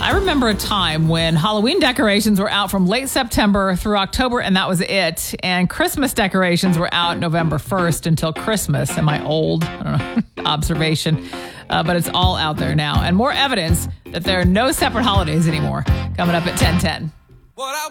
I remember a time when Halloween decorations were out from late September through October, and that was it. And Christmas decorations were out November 1st until Christmas. In my old, observation. But it's all out there now. And more evidence that there are no separate holidays anymore. Coming up at 10:10.